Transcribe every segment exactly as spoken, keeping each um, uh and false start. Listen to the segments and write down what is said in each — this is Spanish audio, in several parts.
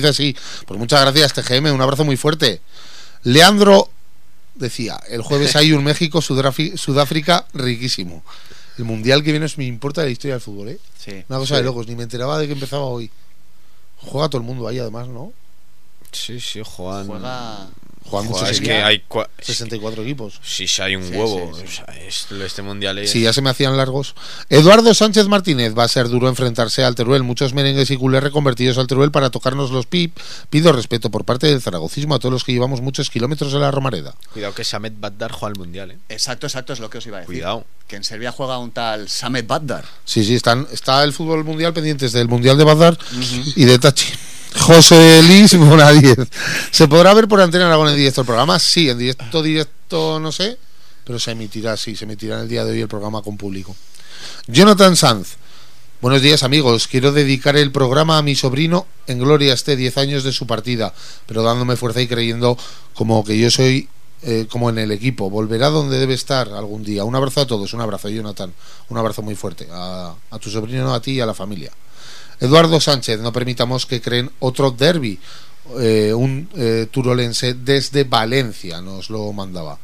dice así: pues muchas gracias, T G M, un abrazo muy fuerte. Leandro decía: el jueves hay un México-Sudáfrica riquísimo. El mundial que viene es me importa la historia del fútbol, ¿eh? Sí, Una cosa sí. de locos, ni me enteraba de que empezaba hoy. Juega todo el mundo ahí, además, ¿no? Sí, sí, juegan. Juega... Juegan Joder, muchos es equipos. que hay cua... sesenta y cuatro equipos. Sí, sí, hay un Sí, huevo. sí, sí. O sea, es- este mundial es. Sí, ya se me hacían largos. Eduardo Sánchez Martínez: va a ser duro enfrentarse al Teruel. Muchos merengues y culés reconvertidos al Teruel para tocarnos los pip. Pido respeto por parte del zaragocismo a todos los que llevamos muchos kilómetros de la Romareda. Cuidado que Samet Badar juega al mundial, eh. Exacto, exacto, es lo que os iba a decir. Cuidado. Que en Serbia juega un tal Samet Badar. Sí, sí, están, está el fútbol mundial pendientes del mundial de Badar y de Tachi. José Luis Bonadiez: ¿se podrá ver por Antena Aragón en directo el programa? Sí, en directo, directo no sé, pero se emitirá, sí, se emitirá en el día de hoy el programa con público. Jonathan Sanz: buenos días, amigos, quiero dedicar el programa a mi sobrino. En gloria esté, diez años de su partida, pero dándome fuerza y creyendo como que yo soy eh, como en el equipo. Volverá donde debe estar algún día. Un abrazo a todos, un abrazo, Jonathan, un abrazo muy fuerte a, a tu sobrino, a ti y a la familia. Eduardo Sánchez: no permitamos que creen otro derbi. Eh, un eh, turolense desde Valencia nos lo mandaba.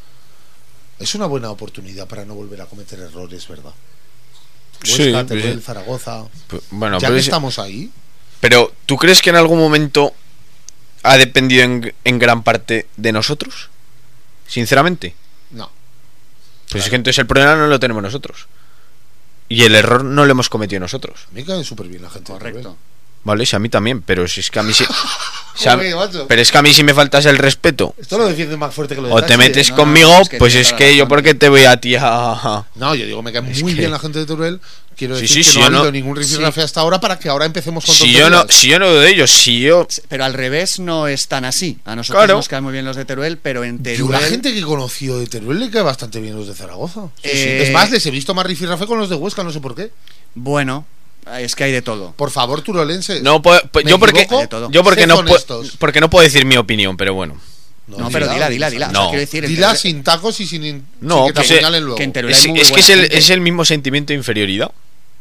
Es una buena oportunidad para no volver a cometer errores, ¿verdad? Sí, Huesca, pues Teruel, sí. Zaragoza. Pues, bueno, Ya pero, que es- estamos ahí, pero ¿tú crees que en algún momento ha dependido en, en gran parte de nosotros? Sinceramente. no. Pues Claro. es que entonces el problema no lo tenemos nosotros. Y el error no lo hemos cometido nosotros. A mí cae súper bien la gente. de Correcto. Teruel. Vale, si a mí también, pero si es que a mí sí. si a- Joder, macho. pero es que a mí si me faltas el respeto Esto lo defiende más fuerte que lo de o te Tachi, metes ¿eh? No, conmigo, no, es que pues tiene es toda que la yo razón. porque te voy a ti a... No, yo digo, me cae Es muy que- bien la gente de Teruel. Quiero Sí, decir sí, que sí, no ha yo habido no- ningún sí. rifirrafe hasta ahora para que ahora empecemos con Si yo no, tonterías. si yo no dudo de ellos, si yo... Pero al revés no es tan así. A nosotros Claro. nos caen muy bien los de Teruel, pero en Yo, Teruel... la gente que conoció de Teruel le cae bastante bien los de Zaragoza. Sí, sí. Eh, Es más, les he visto más rifirrafe con los de Huesca, no sé por qué. Bueno, es que hay de todo. Por favor, turolenses. No puedo- pues ¿Me yo porque equivoco? De todo. yo porque Sed no puedo, honestos. porque no puedo decir mi opinión, pero bueno. No, pero dila, dila, dila. O sea, No. quiero decir, en Dila Teruel- sin tacos y sin, in- No, sin que te pues, apuñalen luego. que en Teruel Es, hay muy es que buena es el, gente. es el mismo sentimiento de inferioridad.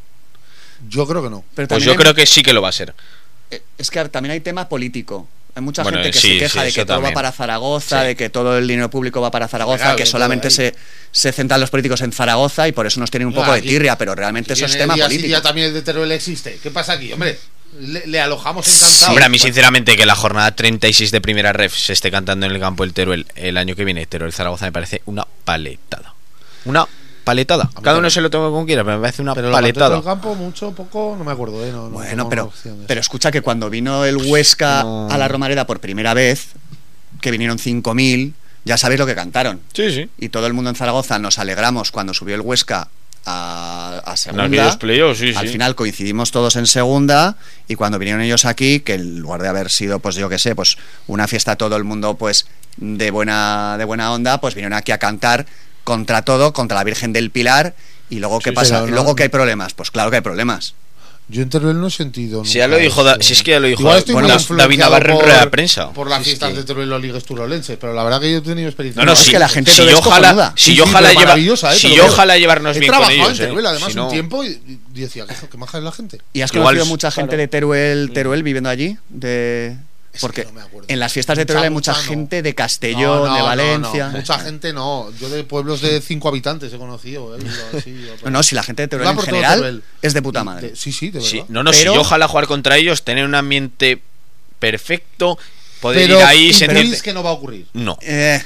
Yo creo que no. Pero Pues también yo hay- creo que sí que lo va a ser. eh, es que también hay tema político. Hay mucha Bueno, gente que sí, se queja sí, de que eso todo también. va para Zaragoza, Sí. de que todo el dinero público va para Zaragoza, Claro, que todo solamente ahí. se, se centran los políticos en Zaragoza y por eso nos tienen un No, poco de aquí- tirria, pero realmente eso es tema día sí, político. día también el de Teruel existe. ¿Qué pasa aquí? Hombre, le, le alojamos encantados. Hombre, a mí sinceramente que la jornada treinta y seis de primera ref se esté cantando en el campo del Teruel el año que viene, Teruel Zaragoza, me parece una paletada. Una paletada. Cada uno también. se lo toma como quiera, pero me parece una Pero lo cantó paletada. en el campo, mucho, poco, no me acuerdo, ¿eh? No, no Bueno, tengo pero, noción de pero eso. escucha que cuando vino el Huesca No. a la Romareda por primera vez, que vinieron cinco mil, ya sabéis lo que cantaron. Sí, sí. Y todo el mundo en Zaragoza nos alegramos cuando subió el Huesca a, a En segunda. aquellos playoffs, sí, Al sí. final coincidimos todos en segunda y cuando vinieron ellos aquí, que en lugar de haber sido, pues yo qué sé, pues una fiesta todo el mundo pues de buena, de buena onda, pues vinieron aquí a cantar contra todo, contra la Virgen del Pilar. Y luego, ¿qué Sí, pasa? pero ¿Y no- luego que hay problemas? Pues claro que hay problemas. Yo en Teruel no he sentido. Si ya nunca lo dijo, Da- eso. si es que ya lo dijo Igual estoy bueno, muy Da- influenciado David Navarro en por- rueda de prensa. Por las Si es fiestas que- de Teruel o Ligues turolenses, pero la verdad que yo he tenido experiencia. No, no, es si, que la gente si todo yo es ojalá, cojonuda. si Sí, yo sí, ojalá pero lleva, maravillosa, ¿eh? si Te lo yo creo. ojalá llevarnos He bien con trabajado ellos, en Teruel eh. además Si no- un tiempo y, y decía, ¿qué, qué maja es la gente? ¿Y has Igual conocido es- mucha gente claro. de Teruel, Teruel viviendo allí? De... Es Porque que no me acuerdo. en las fiestas de Mucha, Teruel hay mucha mucha no. gente de Castellón, No, no, de no, Valencia. no, mucha gente no. Yo de pueblos de cinco habitantes he conocido. He ido así, No, no, si la gente de Teruel Va en por todo general Teruel. es de puta Y madre. de- sí, sí, de verdad. Sí, no, no, Pero- si yo ojalá jugar contra ellos, tener un ambiente perfecto, poder Pero ir ahí, intuís sentirte... que no va a ocurrir. No. Eh,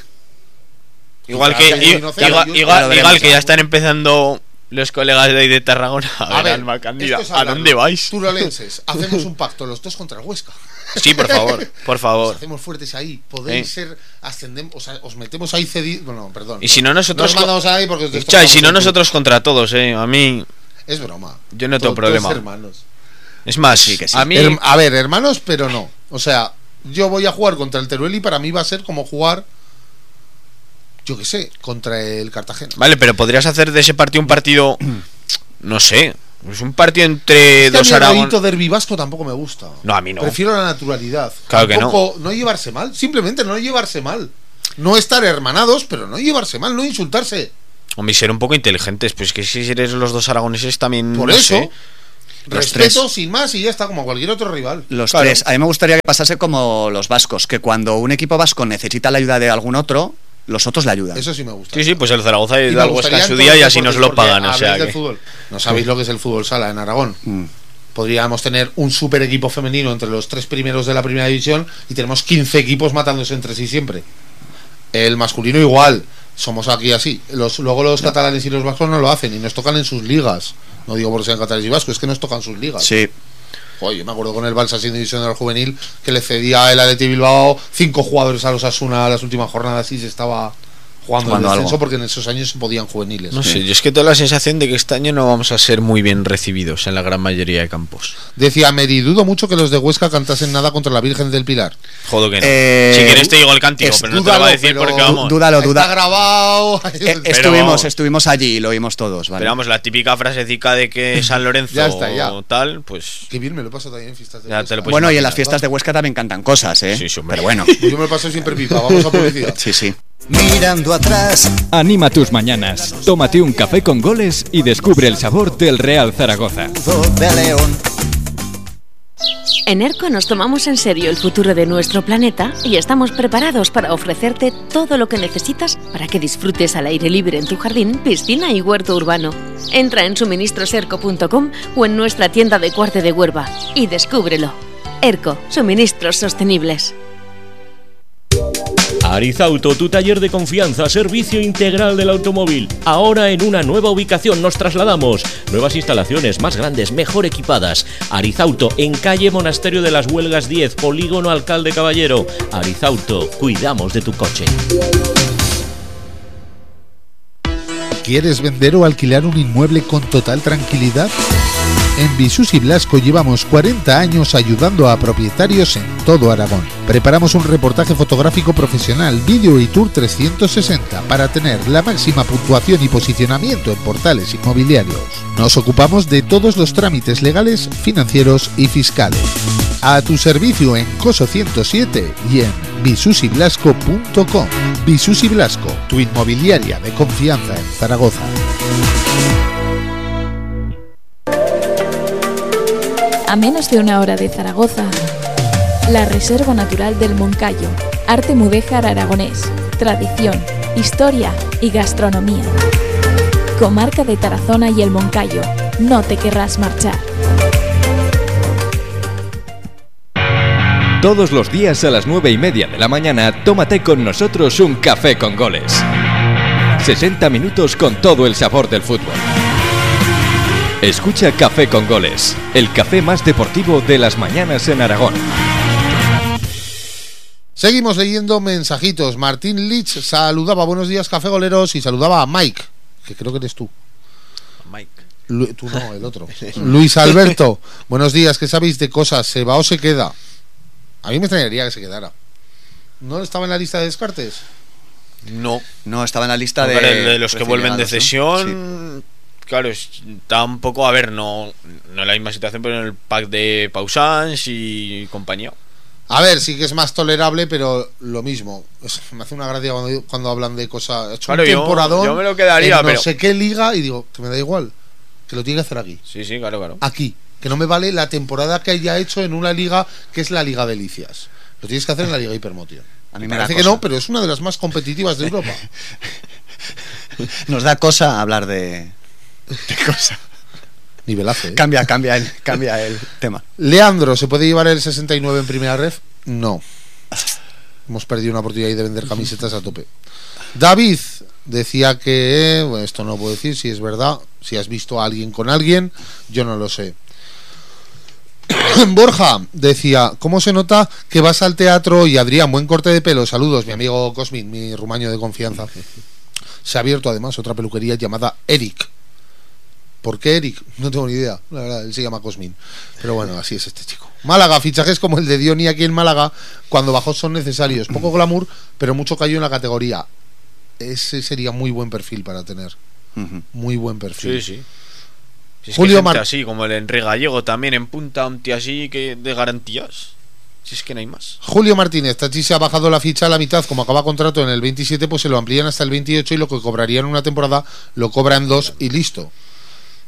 Igual Ya, que, ya, i- inocente, igual, yo- igual- ya lo veremos, igual que ya. ya están empezando los colegas de ahí de Tarragona a, A ver, ver, Alma Cándida, esto es ¿a hablarlo. dónde vais? Turolenses, hacemos un pacto los dos contra el Huesca. Sí, por favor, por Nos favor. hacemos fuertes ahí. Podéis Eh. ser, ascendemos, o sea, os metemos ahí cedidos. Bueno, perdón. Y si no nosotros Nos mandamos ahí porque os Cha, y destrozamos si no el club. nosotros contra todos, eh, a mí Es broma. yo no tengo To- problema. todos hermanos. Es más, Sí, que sí. a mí Her- a ver, hermanos, pero no. O sea, yo voy a jugar contra el Teruel y para mí va a ser como jugar, yo qué sé, contra el Cartagena. vale, pero podrías hacer de ese partido un partido, no sé, es un partido entre Es que a dos mí el Aragón. rollito derbi vasco tampoco me gusta. No, a mí no. Prefiero la naturalidad. Claro que Tampoco, no llevarse mal. Simplemente no llevarse mal. No estar hermanados, pero no llevarse mal, no insultarse. Hombre, y ser un poco inteligentes, pues que si eres los dos aragoneses también Por no eso. sé. Los respeto tres. sin más y ya está, como cualquier otro rival. Los Claro. tres. A mí me gustaría que pasase como los vascos, que cuando un equipo vasco necesita la ayuda de algún otro, los otros le ayudan. Eso sí me gusta. Sí, sí, pues el Zaragoza Y y me al Huesca gustaría en su en día todos y los así nos deportes, lo porque pagan, o sea habláis del que... fútbol. No sabéis lo que es el fútbol sala en Aragón. Mm. Podríamos tener un super equipo femenino entre los tres primeros de la primera división y tenemos quince equipos matándose entre sí siempre. El masculino igual, somos aquí así. Los, luego los catalanes y los vascos no lo hacen y nos tocan en sus ligas. No digo por sean catalanes y vascos, es que nos tocan sus ligas. Sí. Joder, yo me acuerdo con el Balsa sin división del juvenil que le cedía el Athletic Bilbao cinco jugadores a los Asuna las últimas jornadas y se estaba jugando, Jugando el descenso algo. porque en esos años se podían juveniles. No sé, yo es que tengo la sensación de que este año no vamos a ser muy bien recibidos en la gran mayoría de campos. Decía Meri, dudo mucho que los de Huesca cantasen nada contra la Virgen del Pilar. Jodo que no. Eh, si quieres te digo el cántico, es- pero no te lo voy a decir dúdalo, porque pero- vamos. Dúdalo, Está duda. grabado. Eh, Pero estuvimos, vamos. estuvimos allí y lo oímos todos, ¿vale? Pero vamos, la típica frasecica de que San Lorenzo Ya está, ya. o tal, pues... Qué bien me lo paso también en fiestas de Ya Huesca. te lo puedes Bueno, y en imaginar, las fiestas de Huesca también cantan cosas, ¿eh? Sí, sí, hombre. Pero bueno. Yo me lo paso siempre pipa, vamos a publicidad. Sí, sí. Mirando atrás, Anima tus mañanas, tómate un café con goles y descubre el sabor del Real Zaragoza. de León. En ERCO nos tomamos en serio el futuro de nuestro planeta y estamos preparados para ofrecerte todo lo que necesitas para que disfrutes al aire libre en tu jardín, piscina y huerto urbano. Entra en suministros erco punto com o en nuestra tienda de Cuarte de Huerva y descúbrelo. ERCO, suministros sostenibles. Arizauto, tu taller de confianza, servicio integral del automóvil. Ahora en una nueva ubicación nos trasladamos. Nuevas instalaciones, más grandes, mejor equipadas. Arizauto, en calle Monasterio de las Huelgas diez, Polígono Alcalde Caballero. Arizauto, cuidamos de tu coche. ¿Quieres vender o alquilar un inmueble con total tranquilidad? En Visus y Blasco llevamos cuarenta años ayudando a propietarios en todo Aragón. Preparamos un reportaje fotográfico profesional, vídeo y tour trescientos sesenta para tener la máxima puntuación y posicionamiento en portales inmobiliarios. Nos ocupamos de todos los trámites legales, financieros y fiscales. A tu servicio en Coso ciento siete y en visus y blasco punto com. Visus y Blasco, tu inmobiliaria de confianza en Zaragoza. A menos de una hora de Zaragoza, la Reserva Natural del Moncayo, arte mudéjar aragonés, tradición, historia y gastronomía. Comarca de Tarazona y el Moncayo, no te querrás marchar. Todos los días a las nueve y media de la mañana, tómate con nosotros un café con goles. sesenta minutos con todo el sabor del fútbol. Escucha Café con Goles, el café más deportivo de las mañanas en Aragón. Seguimos leyendo mensajitos. Martín Lich saludaba, buenos días café goleros, y saludaba a Mike, que creo que eres tú. Mike. Lu- tú no, el otro. Luis Alberto, buenos días, ¿qué sabéis de cosas? ¿Se va o se queda? A mí me extrañaría que se quedara. ¿No estaba en la lista de descartes? No. No, estaba en la lista de... Claro, el de los que recién vuelven de llegados, ¿no? cesión... Claro, está un poco, a ver, no, no en la misma situación, pero en el pack de Pausans y compañía. A ver, sí que es más tolerable, pero lo mismo. Es- me hace una gracia cuando, cuando hablan de cosas. He hecho Claro, un yo- temporadón yo me lo quedaría, en no pero- sé qué liga y digo, que me da igual, que lo tiene que hacer aquí. Sí, sí, claro, claro. Aquí. Que no me vale la temporada que haya hecho en una liga que es la Liga Delicias. Lo tienes que hacer en la Liga Hipermotion. A mí Me me da parece que cosa. no, pero es una de las más competitivas de Europa. Nos da cosa hablar de... de cosa. Nivelazo, ¿eh? Cambia, cambia el, cambia el tema. Leandro, ¿se puede llevar el sesenta y nueve en primera ref? No. Hemos perdido una oportunidad ahí de vender camisetas a tope. David decía que, eh, bueno, esto no puedo decir si es verdad, si has visto a alguien con alguien, yo no lo sé. Borja decía, ¿cómo se nota que vas al teatro? Y Adrián, buen corte de pelo, saludos, mi amigo Cosmin, mi rumaño de confianza. Se ha abierto además otra peluquería llamada Eric. ¿Por qué Eric? No tengo ni idea, la verdad, él se llama Cosmin. Pero bueno, así es este chico. Málaga, fichajes como el de Dioni aquí en Málaga, cuando bajó son necesarios. Poco glamour, pero mucho cayó en la categoría. Ese sería muy buen perfil para tener. Ujú. Muy buen perfil. Sí, sí. Si es Julio que gente Mar- así, como el Enrique Gallego también en punta, un tío así que de garantías. Si es que no hay más. Julio Martínez, Tachi se ha bajado la ficha a la mitad, como acaba contrato en el veintisiete, pues se lo amplían hasta el veintiocho y lo que cobraría en una temporada lo cobra en dos y listo.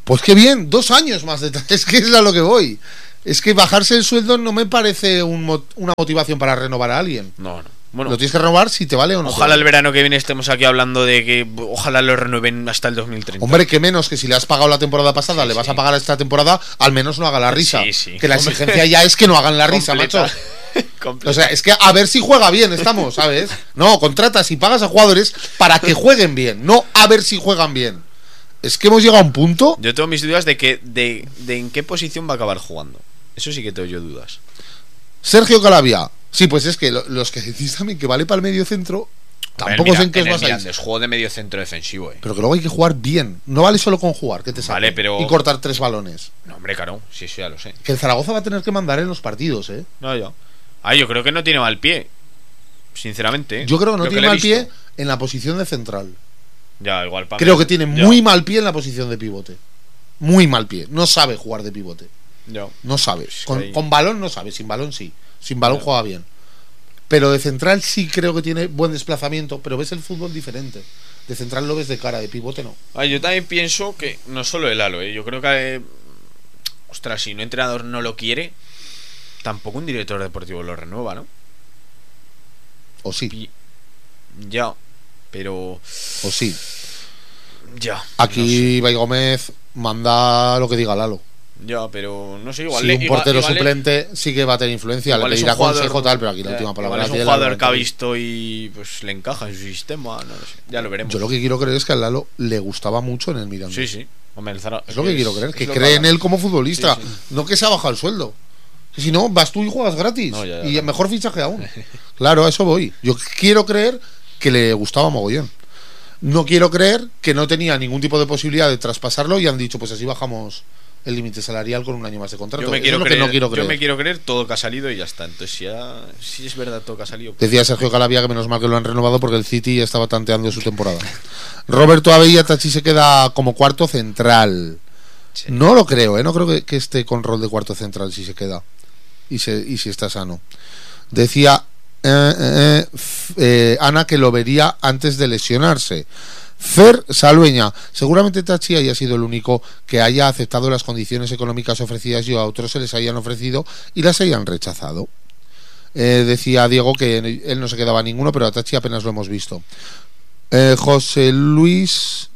Pues qué bien, dos años más de... Es que es a lo que voy. Es que bajarse el sueldo no me parece un mo- una motivación para renovar a alguien. No, no. Bueno, lo tienes que renovar si te vale o no. Ojalá vale. el verano que viene estemos aquí hablando de que ojalá lo renueven hasta el dos mil treinta. Hombre, que menos que si le has pagado la temporada pasada, sí, le vas sí. a pagar esta temporada, al menos no haga la risa. Sí, sí. Que la Hombre. exigencia ya es que no hagan la risa, Completa. macho. Completa. O sea, es que a ver si juega bien, estamos, ¿sabes? No, contratas y pagas a jugadores para que jueguen bien, no a ver si juegan bien. Es que hemos llegado a un punto. Yo tengo mis dudas de que de, de en qué posición va a acabar jugando. Eso sí que tengo yo dudas. Sergio Calavia. Sí, pues es que lo, los que decís también que vale para el medio centro, tampoco Mira, sé en qué os el basáis. Mirandés, juego de medio centro defensivo, eh. Pero que luego hay que jugar bien. No vale solo con jugar, que te sale. Vale, pero- Y cortar tres balones. No, hombre, claro, sí, sí, ya lo sé. Que el Zaragoza va a tener que mandar en los partidos, ¿eh? No, yo. Ah, yo creo que no tiene mal pie. Sinceramente. ¿eh? Yo creo que no Lo tiene le he mal pie visto. en la posición de central. Ya, igual para Creo que tiene ya, muy mal pie en la posición de pivote. Muy mal pie. No sabe jugar de pivote. ya. No sabe. Pues Con, ahí- con balón no sabe. Sin balón sí. Sin balón Ya. juega bien. Pero de central sí creo que tiene buen desplazamiento. Pero ves el fútbol diferente. De central lo ves de cara, de pivote no. Ah, yo también pienso que no solo el halo, ¿eh? Yo creo que. eh, ostras, si un entrenador no lo quiere, tampoco un director deportivo lo renueva, ¿no? O sí. Pi- Ya, pero. O sí. Ya. Aquí Ibai Gómez manda lo que diga Lalo. no sé. Ya, pero no sé, igual. Si le- un igual- portero igual le- suplente sí que va a tener influencia. Le igual es un pedirá jugador- consejo tal, pero aquí la ya, última palabra igual la es un tiene la jugador que ha Lalo. visto y pues le encaja en su sistema, no lo sé. Ya lo veremos. Yo lo que quiero creer es que al Lalo le gustaba mucho en el Mirandés. Sí, sí. Hombre, el Zara- Es lo que es- quiero creer, es que lo cree en habla. él como futbolista, Sí, sí. no que se ha bajado el sueldo. Que si no, vas tú y juegas gratis. No, ya, ya, y ya. mejor fichaje aún. Claro, a eso voy. Yo quiero creer que le gustaba mogollón. No quiero creer que no tenía ningún tipo de posibilidad de traspasarlo y han dicho, pues así bajamos el límite salarial con un año más de contrato. Yo me, Eso quiero es lo creer, que no quiero creer. yo me quiero creer todo que ha salido y ya está. Entonces, ya, si es verdad todo que ha salido. pues- Decía Sergio Calavia que menos mal que lo han renovado porque el City ya estaba tanteando su temporada. Roberto Abella Tachi se queda como cuarto central. Sí. No lo creo, ¿eh? No creo que, que esté con rol de cuarto central si se queda. Y, se, y si está sano. Decía eh, eh, f- eh, Ana que lo vería antes de lesionarse. Fer Salueña, seguramente Tachi haya sido el único que haya aceptado las condiciones económicas ofrecidas y a otros se les hayan ofrecido y las hayan rechazado. Eh, decía Diego que él no se quedaba ninguno, pero a Tachi apenas lo hemos visto. Eh, José Luis,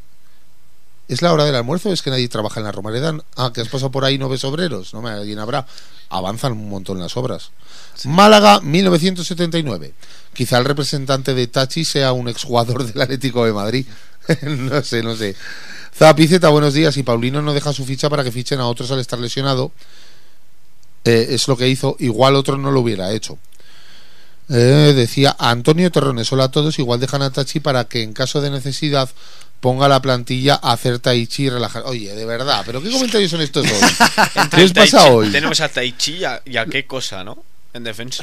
¿es la hora del almuerzo? ¿Es que nadie trabaja en la Romareda? Ah, que has pasado por ahí y no ves obreros. No me alguien habrá. Avanzan un montón las obras. Málaga, mil novecientos setenta y nueve. Quizá el representante de Tachi sea un exjugador del Atlético de Madrid. No sé, no sé. Zapiceta, buenos días. Y Paulino no deja su ficha para que fichen a otros al estar lesionado. Eh, es lo que hizo. Igual otro no lo hubiera hecho. Eh, decía Antonio Terrones, hola a todos. Igual dejan a Tachi para que en caso de necesidad ponga la plantilla a hacer tai chi y relajar. Oye, de verdad, ¿pero qué comentarios son estos hoy? ¿Qué os Tai pasa Chi- hoy? Tenemos a Taichi y a, y a qué cosa, ¿no? En defensa.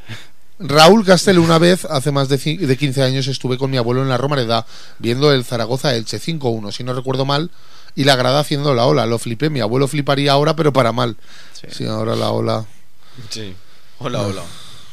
Raúl Castel, una vez, hace más de, ci- de quince años, estuve con mi abuelo en la Romareda viendo el Zaragoza Elche cinco uno, si no recuerdo mal, y la grada haciendo la ola. Lo flipé, mi abuelo fliparía ahora, pero para mal. Sí. Sí, ahora la ola. Sí. Hola, hola.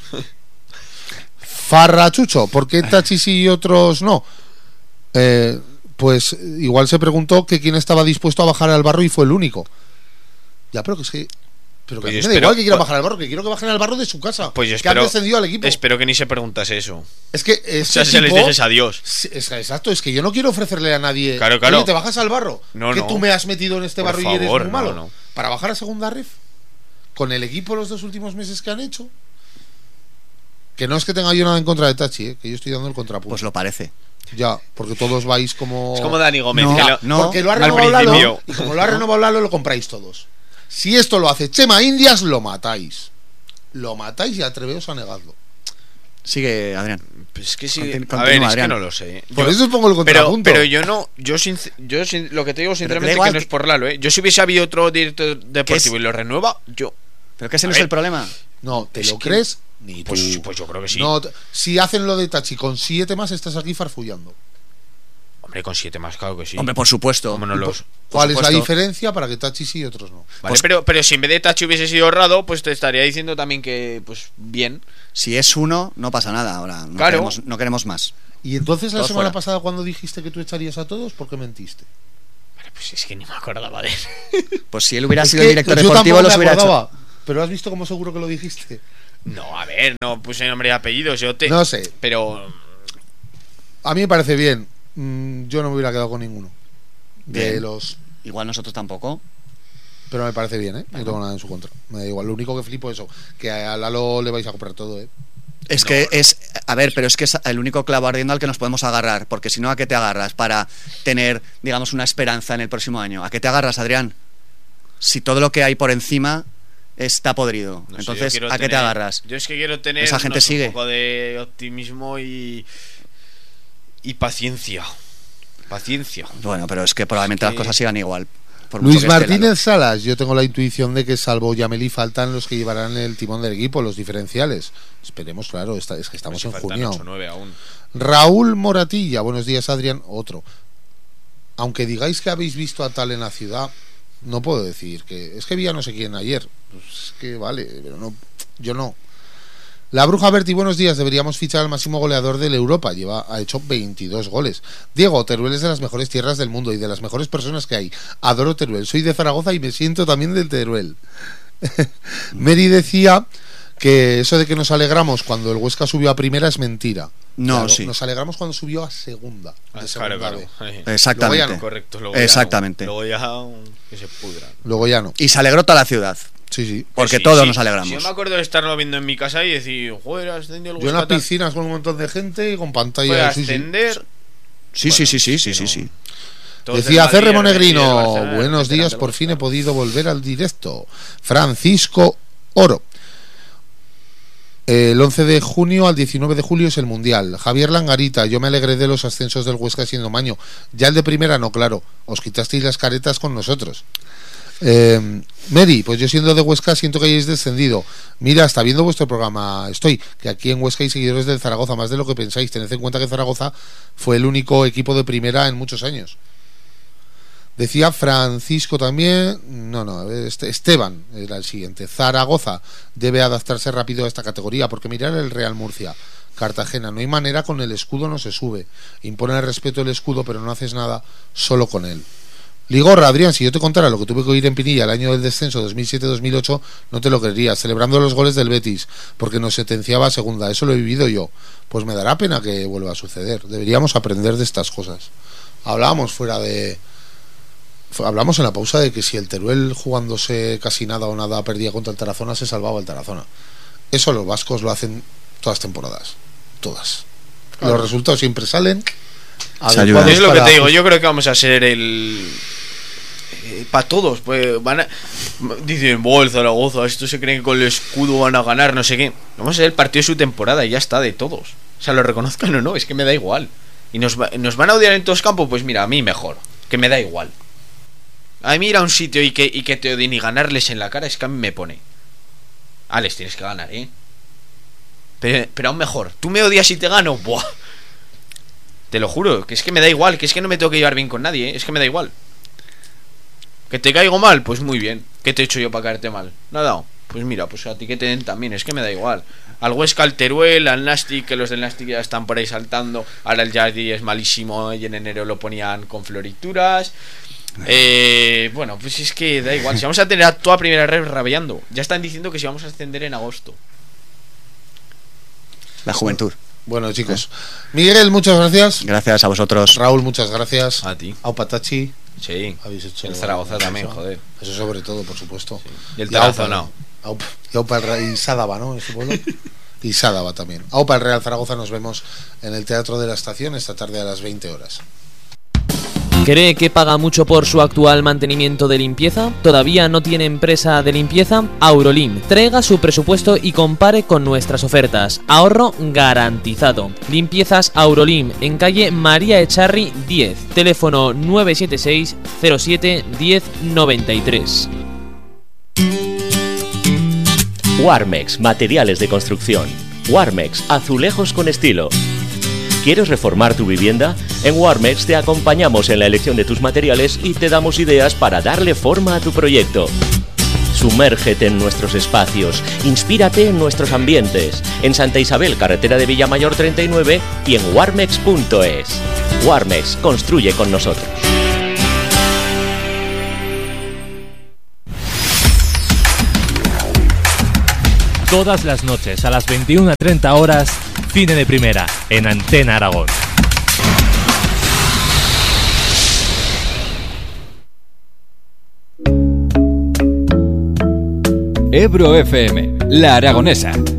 Farrachucho, ¿por qué Tachi sí y otros no? Eh, pues igual se preguntó que quién estaba dispuesto a bajar al barro y fue el único. Ya, pero que es que... Pero que a Pues mí yo me da espero- igual que quieran pues- bajar al barro, que quiero que bajen al barro de su casa. Pues yo que han espero, descendido al equipo. espero que ni se preguntase eso. Es que O este sea, se les equipo- dices adiós. Sí, es- exacto, es que yo no quiero ofrecerle a nadie. Claro, claro. Oye, ¿te bajas al barro? No, que no. tú me has metido en este Por barro y eres favor, muy malo. no, no. Para bajar a segunda ref. Con el equipo los dos últimos meses que han hecho. Que no es que tenga yo nada en contra de Tachi, ¿eh? Que yo estoy dando el contrapunto. Pues lo parece. Ya, porque todos vais como. Es como Dani Gómez. No, que lo- no. Porque lo ha al renovado Lalo. principio. Y como lo ha renovado Lalo, lo compráis todos. Si esto lo hace Chema Indias, lo matáis. Lo matáis y atreveos a negarlo. Sigue, Adrián. Pues es que sí. Contin- a continúa, ver, es que Adrián. no lo sé. Por Yo- eso os pongo el pero, contrapunto. pero yo no. Yo, sinc- yo sin- lo que te digo sinceramente igual que no que- es por Lalo, ¿eh? Yo si hubiese habido otro director deportivo es? y lo renueva, yo. ¿Pero que ese A no es ver. el problema? No, ¿te Es lo que- crees? Ni tú. Pues, pues yo creo que sí. No, t- si hacen lo de Tachi con siete más, estás aquí farfullando. Hombre, con siete más, claro que sí. Hombre, por supuesto. Cómo no los- ¿Cuál es la supuesto. diferencia para que Tachi sí y otros no? Vale, Pues- pero, pero si en vez de Tachi hubiese sido Rado, pues te estaría diciendo también que, pues, bien. Si es uno, no pasa nada. Ahora no, Claro. queremos, no queremos más. Y entonces la Todos semana fuera. pasada cuando dijiste que tú echarías a todos, ¿por qué mentiste? Pues es que ni me acordaba de él. Pues si él hubiera Es sido que el director yo deportivo, tampoco los me hubiera acordaba, hecho. Pero has visto cómo seguro que lo dijiste. No, a ver, no puse nombre y apellidos. Yo te. No sé. Pero. A mí me parece bien. Mm, yo no me hubiera quedado con ninguno de Bien. los. Igual nosotros tampoco. Pero me parece bien, ¿eh? No tengo nada en su contra. Me da igual. Lo único que flipo es eso, que a Lalo le vais a comprar todo, ¿eh? Es No, que no. es, a ver, pero es que es el único clavo ardiendo al que nos podemos agarrar, porque si no, ¿a qué te agarras para tener, digamos, una esperanza en el próximo año? ¿A qué te agarras, Adrián? Si todo lo que hay por encima está podrido. No sé, Entonces, yo quiero ¿a qué te tener- agarras? Yo es que quiero tener Esa gente no sé, sigue. un poco de optimismo y. Y paciencia. Paciencia. Bueno, pero es que probablemente Es las que- cosas sigan igual. por mucho Luis que esté Lalo. Martínez Salas, yo tengo la intuición de que salvo Yameli faltan los que llevarán el timón del equipo, los diferenciales. Esperemos, claro, está- es que estamos Pues si en faltan junio. ocho o nueve aún. Raúl Moratilla, buenos días, Adrián, otro. Aunque digáis que habéis visto a tal en la ciudad, no puedo decir que es que vi a no sé quién ayer. Pues es que vale, pero no, yo no. La Bruja Berti, buenos días. Deberíamos fichar al máximo goleador del Europa. Lleva, ha hecho veintidós goles. Diego, Teruel es de las mejores tierras del mundo y de las mejores personas que hay. Adoro Teruel. Soy de Zaragoza y me siento también del Teruel. Mary decía que eso de que nos alegramos cuando el Huesca subió a primera es mentira. No, Claro, sí. Nos alegramos cuando subió a segunda. Ah, De claro, segunda claro. B. Eh, Exactamente. Luego ya no, Correcto. Luego ya no. Exactamente. Luego ya. Que se pudra. Luego ya no. Y se alegró toda la ciudad, Sí, sí. porque Sí, todos sí. nos alegramos. Sí, yo me acuerdo de estarlo viendo en mi casa y decir, joder, has ascendido el Yo en las Huesca, tal. piscinas con un montón de gente y con Puede pantalla. Sí, sí. ascender. Sí, sí, sí, sí, sí, sí, sí. Todos Decía del Madrid, Cerremo el Madrid, el Negrino, Barcelona, buenos etcétera, días, del por Huesca. fin he podido volver al directo. Francisco Oro. El once de junio al diecinueve de julio es el Mundial. Javier Langarita, yo me alegré de los ascensos del Huesca siendo maño. Ya el de primera no, claro. Os quitasteis las caretas con nosotros. Eh, Mary, pues yo siendo de Huesca siento que hayáis descendido. Mira, hasta viendo vuestro programa estoy, que aquí en Huesca hay seguidores del Zaragoza, más de lo que pensáis. Tened en cuenta que Zaragoza fue el único equipo de primera en muchos años. Decía Francisco también, no, no, este, Esteban era el siguiente. Zaragoza debe adaptarse rápido a esta categoría, porque mirar el Real Murcia, Cartagena, no hay manera, con el escudo no se sube. Impone el respeto el escudo, pero no haces nada solo con él. Ligorra, Adrián, si yo te contara lo que tuve que oír en Pinilla el año del descenso dos mil siete dos mil ocho, no te lo creerías, celebrando los goles del Betis, porque nos sentenciaba a segunda. Eso lo he vivido yo. Pues me dará pena que vuelva a suceder. Deberíamos aprender de estas cosas. Hablábamos fuera de... Hablamos en la pausa de que si el Teruel, jugándose casi nada o nada, perdía contra el Tarazona, se salvaba el Tarazona. Eso los vascos lo hacen todas las temporadas. Todas. Claro. Los resultados siempre salen. Se ayudan. Es lo que para- te digo, yo creo que vamos a ser el. Eh, para todos, pues van a. Dicen, "Buah, el Zaragoza, estos se creen que con el escudo van a ganar, no sé qué". Vamos a ser el partido de su temporada y ya está, de todos. O sea, lo reconozcan o no, es que me da igual. Y nos, va- nos van a odiar en todos campos, pues mira, a mí mejor, que me da igual. A mí ir a un sitio y que, y que te odien y ganarles en la cara es que a mí me pone. Alex, tienes que ganar, ¿eh? Pero, pero aún mejor, tú me odias y te gano, ¡buah! Te lo juro, que es que me da igual, que es que no me tengo que llevar bien con nadie, ¿eh? Es que me da igual. ¿Que te caigo mal? Pues muy bien. ¿Qué te he hecho yo para caerte mal? Nada. Pues mira, pues a ti que te den también, es que me da igual. Al Huesca, al Teruel, al Nastic, que los del Nastic ya están por ahí saltando. Ahora el Jardi es malísimo y en enero lo ponían con florituras. Eh, bueno, pues es que da igual. Si vamos a tener a toda primera red rabiando, ya están diciendo que si vamos a ascender en agosto. La juventud. Bueno, chicos. Miguel, muchas gracias. Gracias a vosotros. Raúl, muchas gracias. A ti. Aupatachi. Sí. Habéis hecho El Zaragoza eso. también, joder. Eso sobre todo, por supuesto. Y el Y Aupa, Tarazona. Aupa, y Aupa el Real- y Sádava, ¿no? En su pueblo. Y Sádava también. Aupa el Real Zaragoza, nos vemos en el Teatro de la Estación esta tarde a las veinte horas. ¿Cree que paga mucho por su actual mantenimiento de limpieza? ¿Todavía no tiene empresa de limpieza? Aurolim. Traiga su presupuesto y compare con nuestras ofertas. Ahorro garantizado. Limpiezas Aurolim en calle María Echarri diez. Teléfono nueve siete seis cero siete uno cero nueve tres. Warmex, materiales de construcción. Warmex, azulejos con estilo. ¿Quieres reformar tu vivienda? En Warmex te acompañamos en la elección de tus materiales y te damos ideas para darle forma a tu proyecto. Sumérgete en nuestros espacios, inspírate en nuestros ambientes. En Santa Isabel, carretera de Villamayor treinta y nueve y en warmex punto es. Warmex, construye con nosotros. Todas las noches a las veintiuna treinta horas, Cine de Primera, en Antena Aragón. Ebro F M, La Aragonesa.